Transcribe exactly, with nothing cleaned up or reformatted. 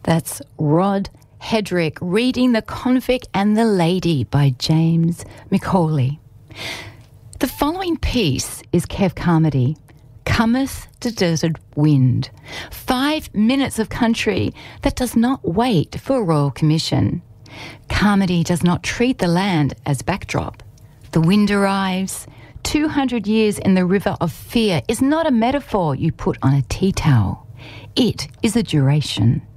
That's Rod Hedrick reading The Convict and the Lady by James Macaulay. The following piece is Kev Carmody, Cometh the Desert Wind. Five minutes of country that does not wait for a royal commission. Carmody does not treat the land as backdrop. The wind arrives. Two hundred years in the river of fear is not a metaphor you put on a tea towel. It is a duration.